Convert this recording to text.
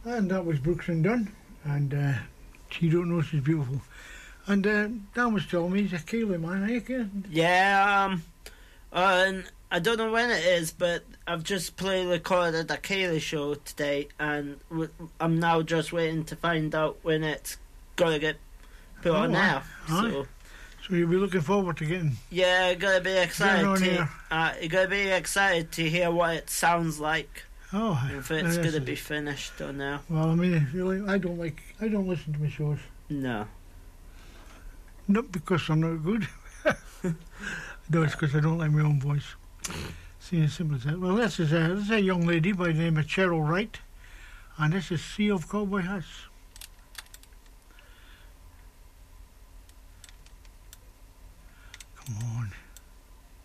And that was Brooks and Dunn, and She Don't Know She's Beautiful. And Dan was telling me he's a Keighley man, eh? Yeah, and I don't know when it is, but I've just recorded a Keighley show today, and I'm now just waiting to find out when it's gonna get put on now. So you'll be looking forward to getting... Yeah, you're gonna be excited you're gonna be excited to hear what it sounds like. Oh, if it's gonna be finished or now. Well, I mean, really, I don't listen to my shows. No. Not because I'm not good. No, it's because I don't like my own voice. See, as simple as that. Well, this is a young lady by the name of Cheryl Wright, and this is Sea of Cowboy Hats. Come on.